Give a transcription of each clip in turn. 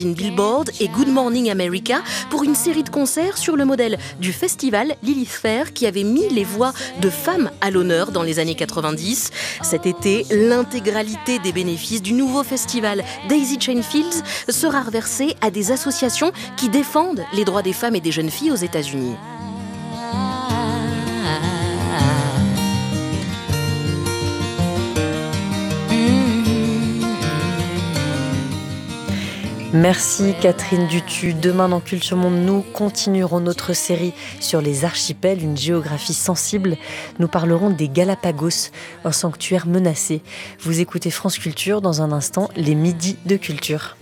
Billboard et Good Morning America pour une série de concerts sur le modèle du festival Lilith Fair qui avait mis les voix de femmes à l'honneur dans les années 90. Cet été, l'intégralité des bénéfices du nouveau festival Daisy Chain Fields sera reversée à des associations qui défendent les droits des femmes et des jeunes filles aux États-Unis. Merci Catherine Dutu. Demain dans Culture Monde, nous continuerons notre série sur les archipels, une géographie sensible. Nous parlerons des Galapagos, un sanctuaire menacé. Vous écoutez France Culture, dans un instant, les midis de culture.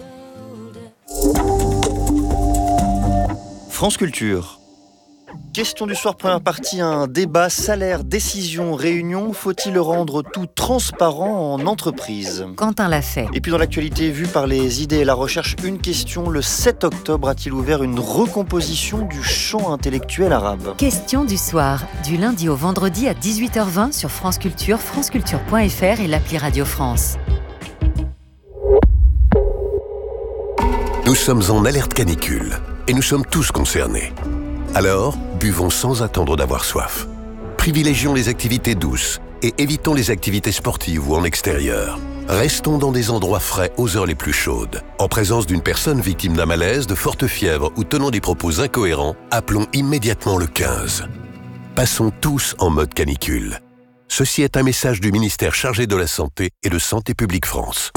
France Culture. Question du soir, première partie, un débat, salaire, décision, réunion. Faut-il rendre tout transparent en entreprise ? Quentin l'a fait. Et puis dans l'actualité, vue par les idées et la recherche, une question. Le 7 octobre a-t-il ouvert une recomposition du champ intellectuel arabe ? Question du soir, du lundi au vendredi à 18h20 sur France Culture, franceculture.fr et l'appli Radio France. Nous sommes en alerte canicule et nous sommes tous concernés. Alors, buvons sans attendre d'avoir soif. Privilégions les activités douces et évitons les activités sportives ou en extérieur. Restons dans des endroits frais aux heures les plus chaudes. En présence d'une personne victime d'un malaise, de forte fièvre ou tenant des propos incohérents, appelons immédiatement le 15. Passons tous en mode canicule. Ceci est un message du ministère chargé de la Santé et de Santé publique France.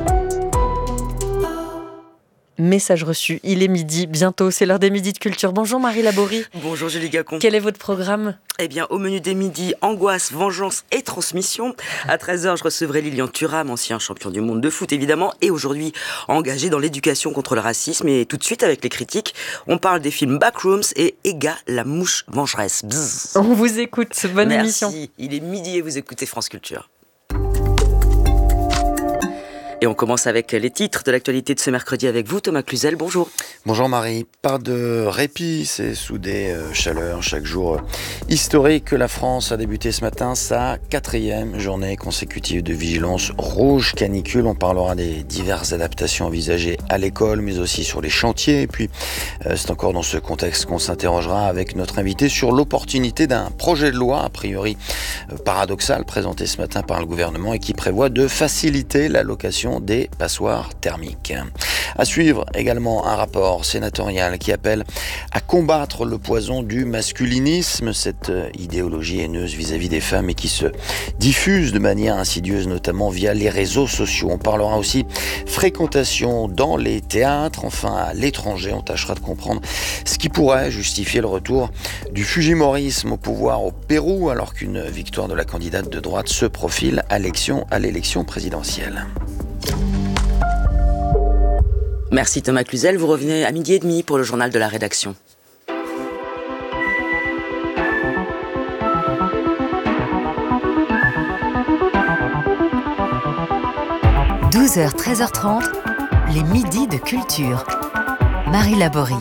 Message reçu, il est midi, bientôt c'est l'heure des midis de culture. Bonjour Marie Laborie. Bonjour Julie Gacon. Quel est votre programme ? Eh bien, au menu des midis, angoisse, vengeance et transmission. À 13h, je recevrai Lilian Thuram, ancien champion du monde de foot évidemment, et aujourd'hui engagé dans l'éducation contre le racisme. Et tout de suite, avec les critiques, on parle des films Backrooms et Ega, la mouche vengeresse. Bzzz. On vous écoute, bonne émission. Merci, il est midi et vous écoutez France Culture. Et on commence avec les titres de l'actualité de ce mercredi avec vous, Thomas Cluzel. Bonjour. Bonjour Marie. Pas de répit, c'est sous des chaleurs chaque jour historique que la France a débuté ce matin sa 4e journée consécutive de vigilance rouge canicule. On parlera des diverses adaptations envisagées à l'école, mais aussi sur les chantiers. Et puis, c'est encore dans ce contexte qu'on s'interrogera avec notre invité sur l'opportunité d'un projet de loi, a priori paradoxal, présenté ce matin par le gouvernement et qui prévoit de faciliter l'allocation des passoires thermiques. À suivre également un rapport sénatorial qui appelle à combattre le poison du masculinisme, cette idéologie haineuse vis-à-vis des femmes et qui se diffuse de manière insidieuse, notamment via les réseaux sociaux. On parlera aussi fréquentation dans les théâtres, enfin à l'étranger. On tâchera de comprendre ce qui pourrait justifier le retour du fujimorisme au pouvoir au Pérou, alors qu'une victoire de la candidate de droite se profile à l'élection présidentielle. Merci Thomas Cluzel, vous revenez à 12h30 pour le journal de la rédaction. – 12h, 13h30, les midis de culture. Marie Laborie.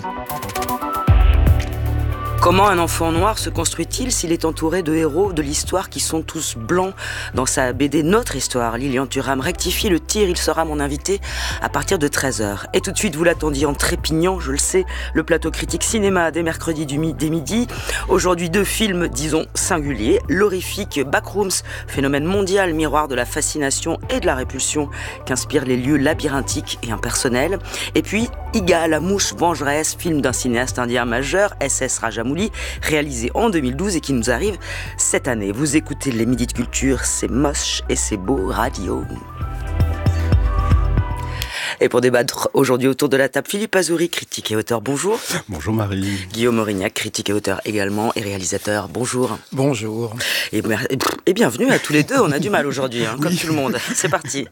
Comment un enfant noir se construit-il s'il est entouré de héros de l'histoire qui sont tous blancs ? Dans sa BD Notre Histoire, Lilian Thuram rectifie le tir, il sera mon invité à partir de 13h. Et tout de suite, vous l'attendiez en trépignant, je le sais, le plateau critique cinéma des mercredis des midis. Aujourd'hui, 2 films, disons, singuliers. L'horrifique Backrooms, phénomène mondial, miroir de la fascination et de la répulsion qu'inspirent les lieux labyrinthiques et impersonnels. Et puis, Ega, la mouche vengeresse, film d'un cinéaste indien majeur, S.S. Rajamouli, réalisé en 2012 et qui nous arrive cette année. Vous écoutez les Midis de Culture, c'est moche et c'est beau radio. Et pour débattre aujourd'hui autour de la table, Philippe Azouri, critique et auteur, bonjour. Bonjour Marie. Guillaume Aurignac, critique et auteur également et réalisateur, bonjour. Bonjour. Et bienvenue à tous les deux, on a du mal aujourd'hui, hein, comme tout le monde. C'est parti.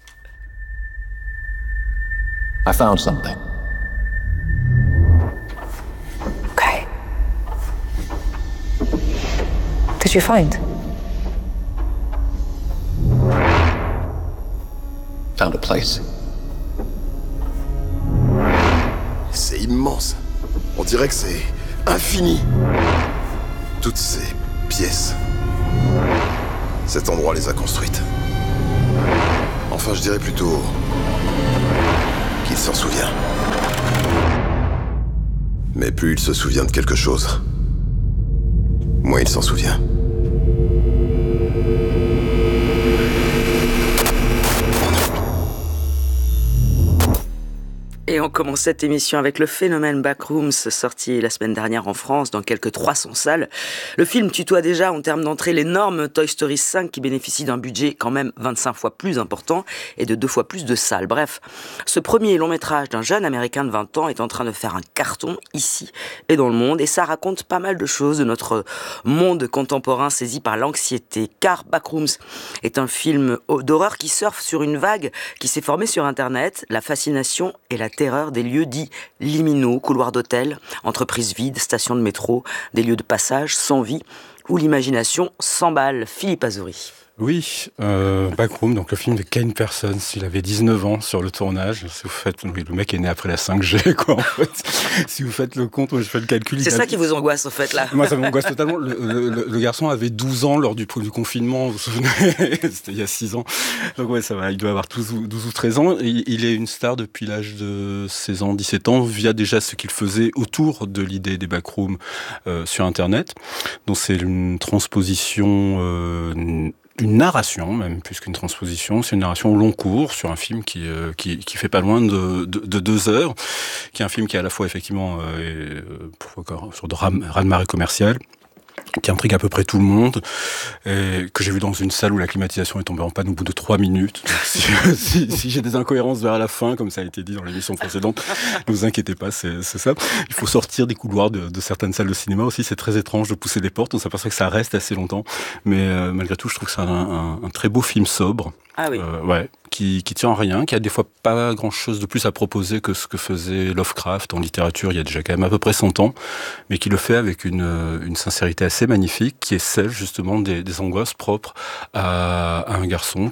I found something. Okay. What did you find? Found a place. C'est immense. On dirait que c'est infini. Toutes ces pièces. Cet endroit les a construites. Enfin, je dirais plutôt qu'il s'en souvient. Mais plus il se souvient de quelque chose, moins il s'en souvient. Et on commence cette émission avec le phénomène Backrooms, sorti la semaine dernière en France dans quelques 300 salles. Le film tutoie déjà en termes d'entrée l'énorme Toy Story 5 qui bénéficie d'un budget quand même 25 fois plus important et de 2 fois plus de salles. Bref, ce premier long métrage d'un jeune américain de 20 ans est en train de faire un carton ici et dans le monde, et ça raconte pas mal de choses de notre monde contemporain saisi par l'anxiété, car Backrooms est un film d'horreur qui surfe sur une vague qui s'est formée sur Internet, la fascination et la terreur des lieux dits liminaux, couloirs d'hôtels, entreprises vides, stations de métro, des lieux de passage sans vie, où l'imagination s'emballe. Philippe Azouri. Oui, Backrooms, donc le film de Ken Parsons, il avait 19 ans sur le tournage. Si vous faites, oui, le mec est né après la 5G, quoi, en fait. Si vous faites le compte, moi je fais le calcul. C'est ça qui vous angoisse, en fait, là. Moi, ça m'angoisse totalement. Le garçon avait 12 ans lors du confinement, vous vous souvenez? C'était il y a 6 ans. Donc ouais, ça va, il doit avoir 12 ou 13 ans. Et il est une star depuis l'âge de 16 ans, 17 ans, via déjà ce qu'il faisait autour de l'idée des Backrooms sur Internet. Donc c'est une transposition... une narration, même plus qu'une transposition, c'est une narration au long cours sur un film qui fait pas loin de 2 heures, qui est un film qui est à la fois effectivement sur de raz-de-marée commercial, qui intrigue à peu près tout le monde, et que j'ai vu dans une salle où la climatisation est tombée en panne au bout de 3 minutes. Donc si j'ai des incohérences vers la fin, comme ça a été dit dans l'émission précédente, ne vous inquiétez pas, c'est ça. Il faut sortir des couloirs de certaines salles de cinéma aussi, c'est très étrange de pousser des portes, on s'aperçoit que ça reste assez longtemps, mais malgré tout, je trouve que c'est un très beau film sobre. Ah oui. Ouais, qui tient en rien, qui a des fois pas grand chose de plus à proposer que ce que faisait Lovecraft en littérature il y a déjà quand même à peu près 100 ans, mais qui le fait avec une sincérité assez magnifique, qui est celle justement des angoisses propres à un garçon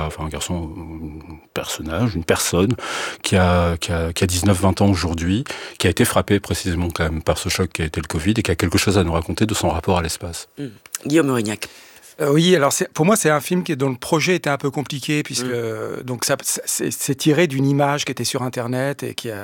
une personne qui a 19-20 ans aujourd'hui, qui a été frappé précisément quand même par ce choc qui a été le Covid et qui a quelque chose à nous raconter de son rapport à l'espace. Guillaume Aurignac. Oui, alors pour moi c'est un film dont le projet était un peu compliqué puisque donc c'est tiré d'une image qui était sur Internet et qui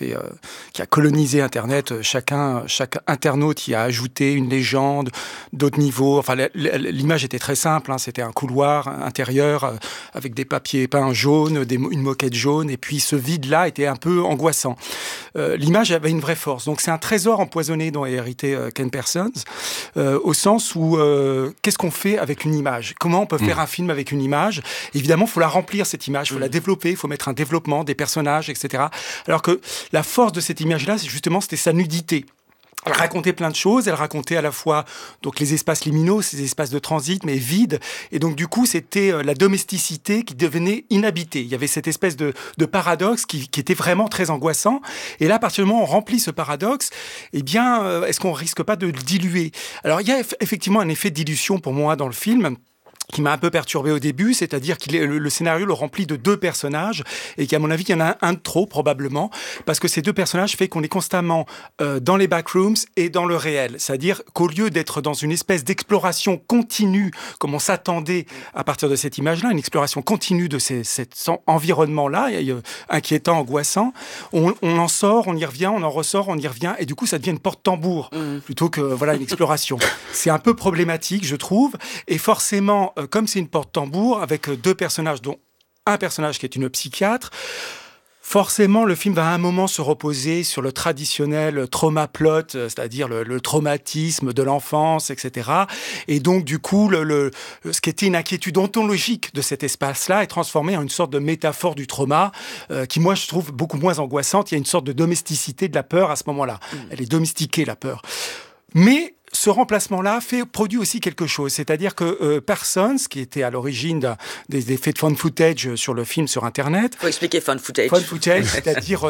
a colonisé Internet. Chaque internaute y a ajouté une légende, d'autres niveaux. Enfin, l'image était très simple. C'était un couloir intérieur avec des papiers peints jaunes, une moquette jaune, et puis ce vide-là était un peu angoissant. L'image avait une vraie force. Donc c'est un trésor empoisonné dont a hérité Ken Parsons, au sens où qu'est-ce qu'on fait avec une image? Comment on peut faire un film avec une image? Évidemment, il faut la remplir, cette image, il faut la développer, il faut mettre un développement, des personnages, etc. Alors que la force de cette image-là, c'était sa nudité. Elle racontait plein de choses, elle racontait à la fois donc les espaces liminaux, ces espaces de transit, mais vides, et donc du coup c'était la domesticité qui devenait inhabitée. Il y avait cette espèce de paradoxe qui était vraiment très angoissant, et là à partir du moment où on remplit ce paradoxe, eh bien est-ce qu'on risque pas de le diluer? Alors il y a effectivement un effet de dilution pour moi dans le film, qui m'a un peu perturbé au début, c'est-à-dire que le scénario le remplit de 2 personnages, et qu'à mon avis, il y en a un de trop, probablement, parce que ces 2 personnages fait qu'on est constamment dans les backrooms et dans le réel. C'est-à-dire qu'au lieu d'être dans une espèce d'exploration continue, comme on s'attendait à partir de cette image-là, une exploration continue de cet environnement-là, inquiétant, angoissant, on en sort, on y revient, on en ressort, on y revient, et du coup, ça devient une porte-tambour, plutôt que une exploration. C'est un peu problématique, je trouve, et forcément, comme c'est une porte-tambour, avec 2 personnages, dont un personnage qui est une psychiatre, forcément, le film va à un moment se reposer sur le traditionnel trauma plot, c'est-à-dire le traumatisme de l'enfance, etc. Et donc, du coup, ce qui était une inquiétude ontologique de cet espace-là est transformé en une sorte de métaphore du trauma, qui, moi, je trouve beaucoup moins angoissante. Il y a une sorte de domesticité de la peur à ce moment-là. Elle est domestiquée, la peur. Mais ce remplacement-là produit aussi quelque chose. C'est-à-dire que Parsons, qui était à l'origine des effets de found footage sur le film sur Internet... Il faut expliquer found footage. Found footage, c'est-à-dire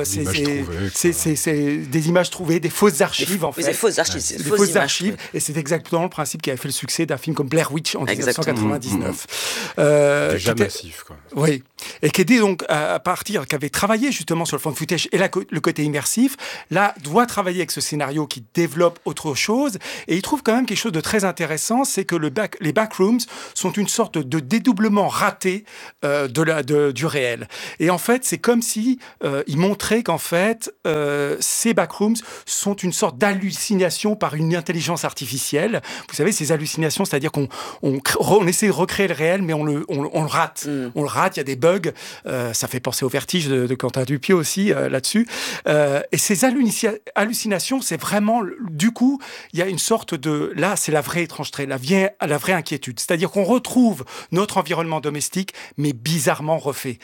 c'est des images trouvées, des fausses archives, en fait. Des fausses archives. Des fausses archives. Ouais. Et c'est exactement le principe qui a fait le succès d'un film comme Blair Witch en 1999. Déjà massif, quoi. Oui. Et qui était donc, qui avait travaillé justement sur le found footage et le côté immersif, là, doit travailler avec ce scénario qui développe autre chose. Et Et il trouve quand même quelque chose de très intéressant, c'est que les backrooms sont une sorte de dédoublement raté du réel. Et en fait, c'est comme si il montrait qu'en fait, ces backrooms sont une sorte d'hallucination par une intelligence artificielle. Vous savez, ces hallucinations, c'est-à-dire qu'on essaie de recréer le réel, mais on le rate. On le rate, il y a des bugs. Ça fait penser au Vertige de Quentin Dupieux aussi là-dessus. Et ces hallucinations, c'est vraiment, du coup, il y a une sorte de... Là, c'est la vraie étrangeté, la vraie inquiétude. C'est-à-dire qu'on retrouve notre environnement domestique, mais bizarrement refait.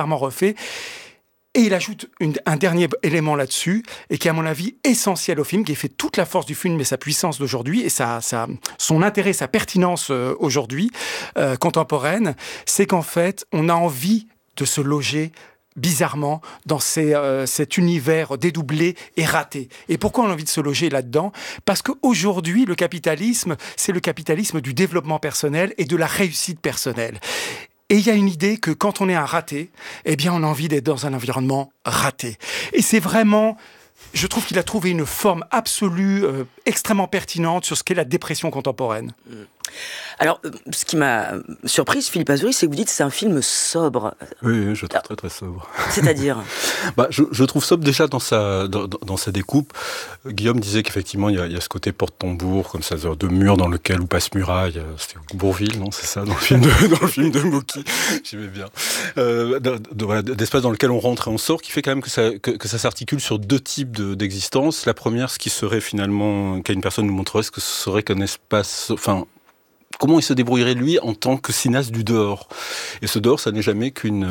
Et il ajoute un dernier élément là-dessus, et qui est à mon avis essentiel au film, qui fait toute la force du film et sa puissance d'aujourd'hui, et son intérêt, sa pertinence aujourd'hui, contemporaine, c'est qu'en fait, on a envie de se loger bizarrement dans cet univers dédoublé et raté. Et pourquoi on a envie de se loger là-dedans ? Parce qu'aujourd'hui, le capitalisme, c'est le capitalisme du développement personnel et de la réussite personnelle. Et il y a une idée que quand on est un raté, eh bien on a envie d'être dans un environnement raté. Et c'est vraiment... Je trouve qu'il a trouvé une forme absolue, extrêmement pertinente sur ce qu'est la dépression contemporaine. Alors, ce qui m'a surprise, Philippe Azouri, c'est que vous dites que c'est un film sobre. Oui, je trouve très très sobre. C'est-à-dire je trouve sobre déjà dans sa découpe. Guillaume disait qu'effectivement, il y a ce côté porte-tambour, comme ça, de mur dans lequel, ou passe-muraille, c'était Bourville, non ? C'est ça, dans le film de Mocky, j'aimais bien. D'espace dans lequel on rentre et on sort, qui fait quand même que ça s'articule sur deux types d'existence. La première, ce qui serait finalement, qu'une personne nous montrerait, ce que ce serait qu'un espace... Enfin, comment il se débrouillerait, lui, en tant que cinéaste du dehors. Et ce dehors, ça n'est jamais qu'un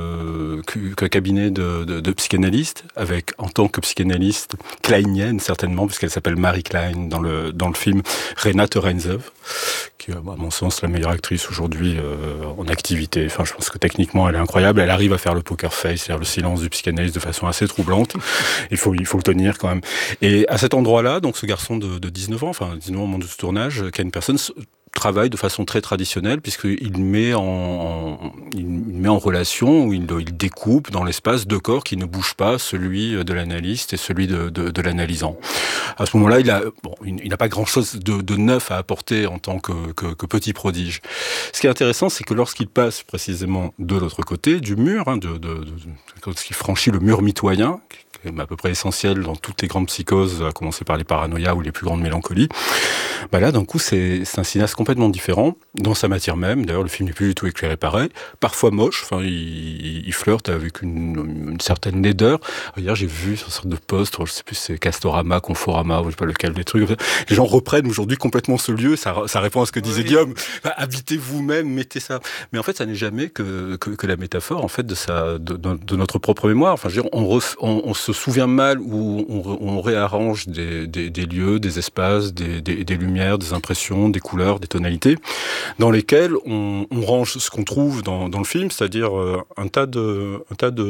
cabinet de psychanalystes, avec, en tant que psychanalyste, kleinienne, certainement, puisqu'elle s'appelle Marie Klein dans le film, Renate Reinsve, qui est, à mon sens, la meilleure actrice aujourd'hui en activité. Enfin, je pense que techniquement, elle est incroyable. Elle arrive à faire le poker face, c'est-à-dire le silence du psychanalyste de façon assez troublante. Il faut le tenir quand même. Et à cet endroit-là, donc ce garçon de 19 ans, enfin 19 ans au moment de ce tournage, qui a une personne travaille de façon très traditionnelle, puisqu'il met en relation, ou il découpe dans l'espace deux corps qui ne bougent pas, celui de l'analyste et celui de l'analysant. À ce moment-là, il n'a pas grand-chose de neuf à apporter en tant que petit prodige. Ce qui est intéressant, c'est que lorsqu'il passe précisément de l'autre côté du mur, lorsqu'il franchit le mur mitoyen, qui est à peu près essentiel dans toutes les grandes psychoses, à commencer par les paranoïas ou les plus grandes mélancolies, là, d'un coup, c'est un cinéaste complètement différent, dans sa matière même. D'ailleurs, le film n'est plus du tout éclairé pareil, parfois moche, enfin, il flirte avec une certaine laideur. Hier, j'ai vu une sorte de post, je sais plus, c'est Castorama, Conforama, je sais pas lequel des trucs. Les gens reprennent aujourd'hui complètement ce lieu, ça répond à ce que disait Guillaume. Habitez vous-même, mettez ça. Mais en fait, ça n'est jamais que la métaphore, en fait, de notre propre mémoire. Enfin, je veux dire, on se souvient mal, ou on réarrange des lieux, des espaces, des lumières, des impressions, des couleurs, des tonalités, dans lesquelles on range ce qu'on trouve dans le film, c'est-à-dire un tas de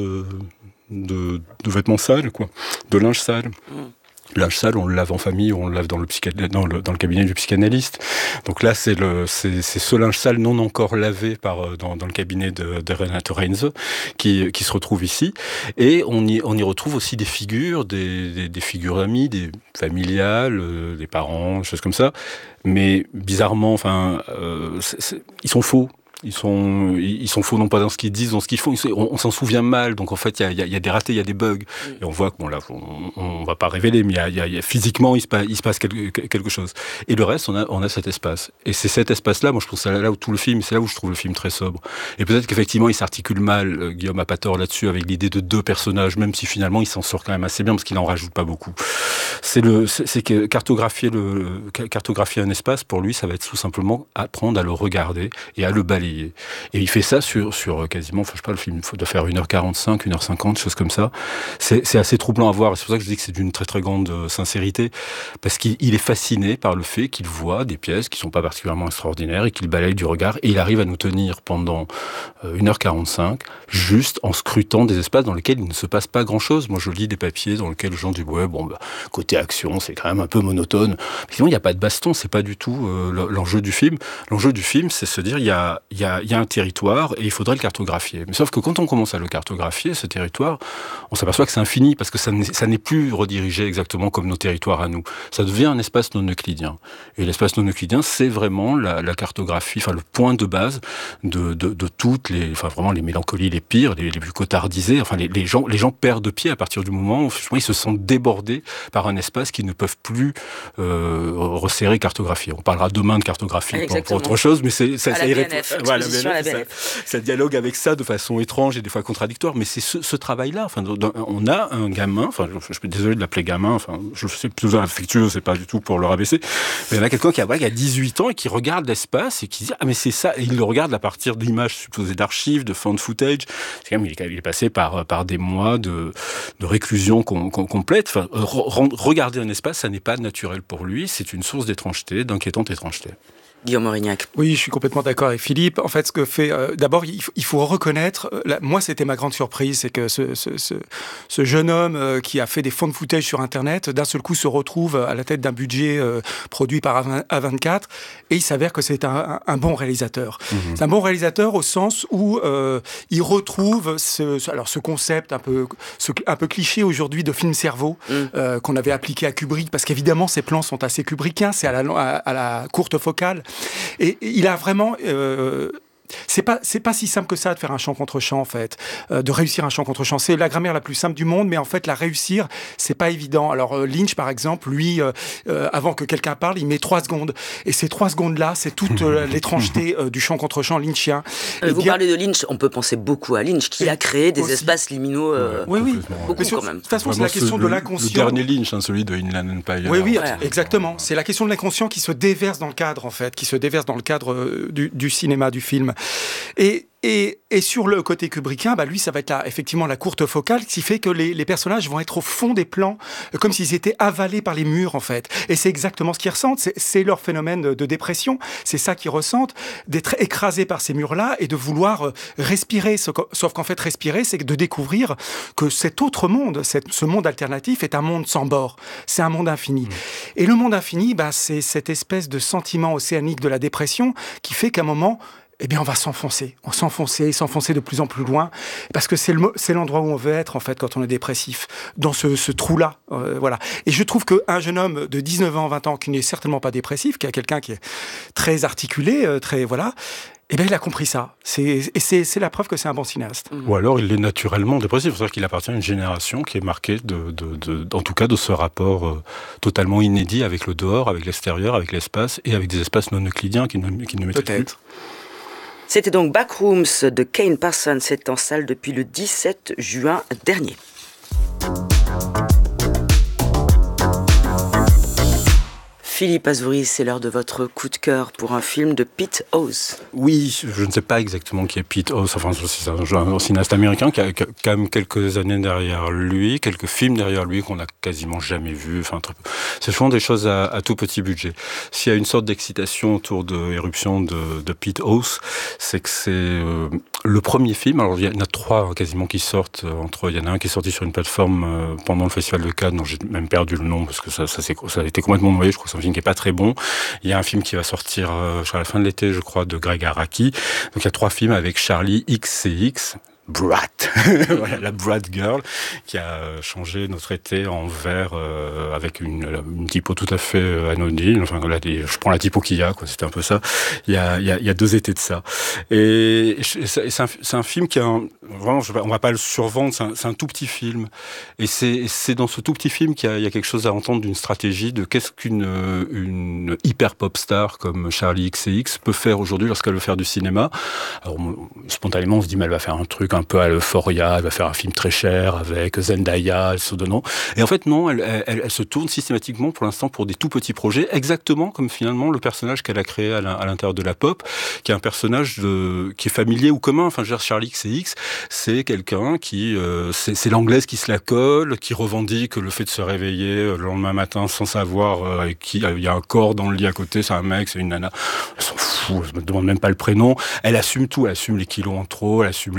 vêtements sales, quoi, de linge sale. Linge sale, on le lave en famille, ou on le lave dans le cabinet du psychanalyste. Donc là, c'est ce linge sale non encore lavé dans le cabinet de Renate Reinsve qui se retrouve ici. Et on y retrouve aussi des figures, des figures amies, des familiales, des parents, des choses comme ça. Mais bizarrement, enfin, ils sont faux. Ils sont faux non pas dans ce qu'ils disent, dans ce qu'ils font. On s'en souvient mal, donc en fait il y a des ratés, il y a des bugs. Et on voit que on va pas révéler, mais physiquement il se passe quelque chose. Et le reste, on a cet espace. Et c'est cet espace-là, moi je pense, c'est là où tout le film, c'est là où je trouve le film très sobre. Et peut-être qu'effectivement il s'articule mal. Guillaume a pas tort là-dessus, avec l'idée de deux personnages, même si finalement il s'en sort quand même assez bien parce qu'il en rajoute pas beaucoup. C'est que cartographier un espace, pour lui, ça va être tout simplement apprendre à le regarder et à le balayer. Et il fait ça sur quasiment, enfin, je sais pas, le film doit faire 1h45, 1h50, chose comme ça. C'est assez troublant à voir. Et c'est pour ça que je dis que c'est d'une très très grande sincérité, parce qu'il est fasciné par le fait qu'il voit des pièces qui sont pas particulièrement extraordinaires et qu'il balaye du regard, et il arrive à nous tenir pendant 1h45 juste en scrutant des espaces dans lesquels il ne se passe pas grand chose. Moi je lis des papiers dans lesquels les gens disent côté action, c'est quand même un peu monotone. Mais sinon, il n'y a pas de baston, c'est pas du tout l'enjeu du film. L'enjeu du film, c'est se dire, il y a un territoire et il faudrait le cartographier. Mais sauf que quand on commence à le cartographier, ce territoire, on s'aperçoit que c'est infini, parce que ça n'est plus redirigé exactement comme nos territoires à nous. Ça devient un espace non euclidien. Et l'espace non euclidien, c'est vraiment la cartographie, enfin le point de base de toutes les, enfin vraiment les mélancolies les pires, les plus cotardisées. Enfin les gens perdent pied à partir du moment où ils se sentent débordés par un espace qu'ils ne peuvent plus resserrer, cartographier. On parlera demain de cartographie pour autre chose, mais ça dialogue avec ça de façon étrange et des fois contradictoire. Mais c'est ce travail-là. Enfin, on a un gamin. Enfin, je suis désolé de l'appeler gamin. Enfin, je suis plutôt affectueux. C'est pas du tout pour le rabaisser. Mais il y a quelqu'un qui a 18 ans et qui regarde l'espace et qui dit mais c'est ça. Et il le regarde à partir d'images supposées d'archives, de found footage. C'est quand même, il est passé par des mois de réclusion complète. Enfin, regarder un espace, ça n'est pas naturel pour lui. C'est une source d'étrangeté, d'inquiétante étrangeté. Guillaume Aurignac. Oui, je suis complètement d'accord avec Philippe. En fait, ce que fait... d'abord, il faut reconnaître... moi, c'était ma grande surprise, c'est que ce jeune homme qui a fait des found footage sur Internet, d'un seul coup se retrouve à la tête d'un budget produit par A24, et il s'avère que c'est un bon réalisateur. Mmh. C'est un bon réalisateur au sens où il retrouve ce concept un peu cliché aujourd'hui de film cerveau qu'on avait appliqué à Kubrick, parce qu'évidemment, ces plans sont assez kubrickiens, c'est à la courte focale. Et il a vraiment... C'est pas si simple que ça de faire un chant contre chant, en fait, de réussir un chant contre chant. C'est la grammaire la plus simple du monde, mais en fait, la réussir, c'est pas évident. Alors, Lynch, par exemple, lui, avant que quelqu'un parle, il met 3 secondes. Et ces 3 secondes-là, c'est toute l'étrangeté du chant contre chant lynchien. Vous parlez de Lynch, on peut penser beaucoup à Lynch, qui a créé des espaces liminaux. Oui. Beaucoup, quand même. De toute façon, c'est la question de l'inconscient. Le dernier Lynch, celui de Inland Empire. Oui, exactement. C'est la question de l'inconscient qui se déverse dans le cadre, en fait, qui se déverse dans le cadre du cinéma, du film. Et sur le côté kubrickien, lui, ça va être effectivement la courte focale qui fait que les personnages vont être au fond des plans, comme s'ils étaient avalés par les murs, en fait. Et c'est exactement ce qu'ils ressentent. C'est leur phénomène de dépression. C'est ça qu'ils ressentent, d'être écrasés par ces murs-là et de vouloir respirer. Sauf qu'en fait, respirer, c'est de découvrir que cet autre monde, ce monde alternatif, est un monde sans bord. C'est un monde infini. Et le monde infini, c'est cette espèce de sentiment océanique de la dépression qui fait qu'à un moment... on va s'enfoncer de plus en plus loin, parce que c'est l'endroit où on veut être, en fait, quand on est dépressif, dans ce trou-là, voilà. Et je trouve qu'un jeune homme de 19 ans, 20 ans, qui n'est certainement pas dépressif, qui est quelqu'un qui est très articulé, voilà, il a compris ça. C'est la preuve que c'est un bon cinéaste. Ou alors, il est naturellement dépressif. C'est-à-dire qu'il appartient à une génération qui est marquée, en tout cas, de ce rapport totalement inédit avec le dehors, avec l'extérieur, avec l'espace, et avec des espaces non euclidiens qu'il ne maîtrise plus. C'était donc Backrooms de Kane Parsons. C'est en salle depuis le 17 juin dernier. Philippe Azouri, c'est l'heure de votre coup de cœur pour un film de Pete Howes. Oui, je ne sais pas exactement qui est Pete Howes. Enfin, c'est un cinéaste américain qui a quand même quelques années derrière lui, quelques films derrière lui qu'on n'a quasiment jamais vus. Enfin, c'est souvent des choses à tout petit budget. S'il y a une sorte d'excitation autour de l'éruption de Pete Howes, c'est que c'est le premier film. Alors, il y en a 3 quasiment qui sortent. Il y en a un qui est sorti sur une plateforme pendant le Festival de Cannes, dont j'ai même perdu le nom parce que ça a été complètement noyé. Je crois que c'est un film qui est pas très bon. Il y a un film qui va sortir à la fin de l'été, je crois, de Greg Araki. Donc il y a 3 films avec Charlie XCX. Brat, voilà, la Brat Girl, qui a changé notre été en vert avec une typo tout à fait anodine. Enfin, là, je prends la typo qu'il y a, quoi. C'était un peu ça. Il y a 2 étés de ça. Et c'est un film qui a vraiment, on va pas le survendre. C'est un tout petit film. Et c'est dans ce tout petit film qu'il y a quelque chose à entendre d'une stratégie de qu'est-ce qu'une hyper pop star comme Charlie XCX peut faire aujourd'hui lorsqu'elle veut faire du cinéma. Alors, spontanément, on se dit, mais elle va faire un truc un peu à l'Euphoria, elle va faire un film très cher avec Zendaya, se donnant. Et en fait, non, elle se tourne systématiquement pour l'instant pour des tout petits projets, exactement comme finalement le personnage qu'elle a créé à l'intérieur de la pop, qui est un personnage qui est familier ou commun. Enfin, je veux dire, Charlie XCX, c'est quelqu'un qui, c'est l'anglaise qui se la colle, qui revendique le fait de se réveiller le lendemain matin sans savoir il y a un corps dans le lit à côté, c'est un mec, c'est une nana. Elle s'en fout, elle me demande même pas le prénom. Elle assume tout, elle assume les kilos en trop, elle assume les verres,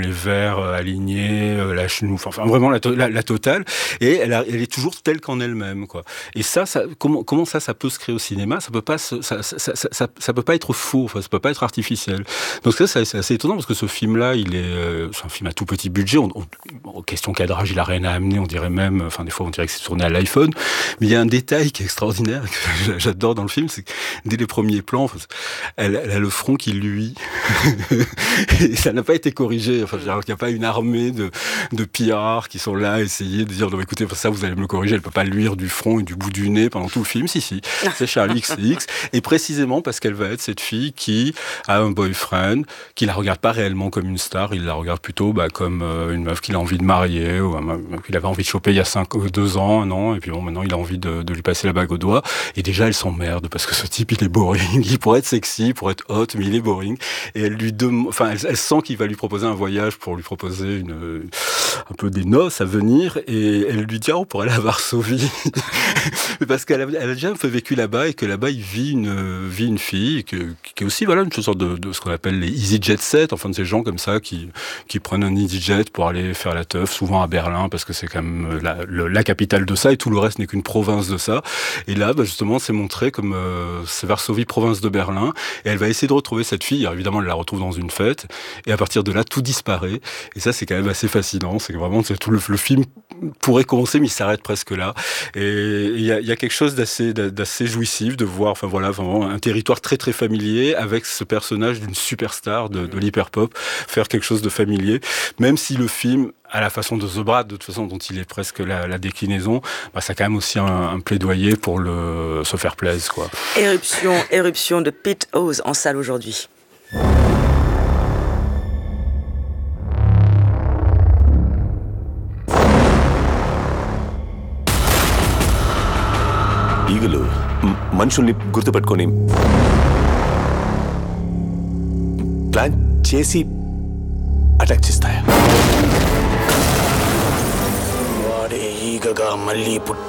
lombaires alignés, la chenouf, enfin vraiment la totale. Et elle est toujours telle qu'en elle-même, quoi. Et ça comment ça peut se créer au cinéma? Ça peut pas être faux, enfin, ça peut pas être artificiel. Donc ça, c'est assez étonnant parce que ce film-là, c'est un film à tout petit budget. Question cadrage, il a rien à amener. On dirait même, enfin des fois, on dirait que c'est tourné à l'iPhone. Mais il y a un détail qui est extraordinaire, que j'adore dans le film, c'est que dès les premiers plans, elle a le front qui luit. Et ça n'a pas été corrigé. Enfin, il n'y a pas une armée de pillards qui sont là à essayer de dire, non, écoutez, ça, vous allez me le corriger. Elle peut pas luire du front et du bout du nez pendant tout le film. Si. C'est Charlie XCX. Et précisément parce qu'elle va être cette fille qui a un boyfriend, qui la regarde pas réellement comme une star. Il la regarde plutôt, comme une meuf qu'il a envie de marier, ou qu'il avait envie de choper il y a 2 ans, 1 an. Et puis bon, maintenant, il a envie de lui passer la bague au doigt. Et déjà, elle s'emmerde parce que ce type, il est boring. Il pourrait être sexy, pourrait être hot, mais il est boring. Et elle sent qu'il va lui proposer un voyage pour lui proposer un peu des noces à venir. Et elle lui dit, on pourrait aller à Varsovie. Parce qu'elle a déjà un peu vécu là-bas et que là-bas, il vit une fille qui est aussi, une sorte de ce qu'on appelle les easy jet set, enfin de ces gens comme ça qui prennent un easy jet pour aller faire la teuf, souvent à Berlin, parce que c'est quand même la capitale de ça et tout le reste n'est qu'une province de ça. Et là, justement, c'est montré comme c'est Varsovie, province de Berlin, et elle va essayer de retrouver cette fille. Alors, évidemment, elle la retrouve dans une fête, et à partir de là, tout disparaît. Et ça, c'est quand même assez fascinant. C'est que vraiment, tout le film pourrait commencer, mais il s'arrête presque là. Et il y a quelque chose d'assez jouissif de voir, vraiment un territoire très très familier avec ce personnage d'une superstar de l'hyperpop faire quelque chose de familier, même si le film, à la façon de The Brat, de toute façon, dont il est presque la déclinaison, ça a quand même aussi un plaidoyer pour se faire plaisir, quoi. Éruption de Pete Hose en salle aujourd'hui. ఈగలు మనుషుల్ని గుర్తుపెట్టుకొని ప్లాన్ చేసి అటాక్ చేస్తాయా? వాడే ఈగగా మళ్ళీ పుట్టి